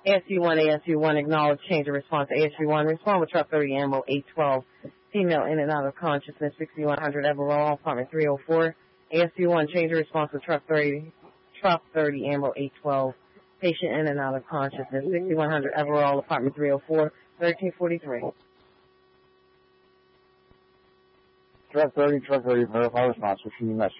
ASU1, acknowledge change of response to ASU1. Respond with truck 30, ammo 812. Female in and out of consciousness, 6100 Everall, apartment 304. ASU1, change of response with truck 30, ammo 812. Patient in and out of consciousness, 6100 Everall, apartment 304, 1343. Truck 30, verify response. What's your message?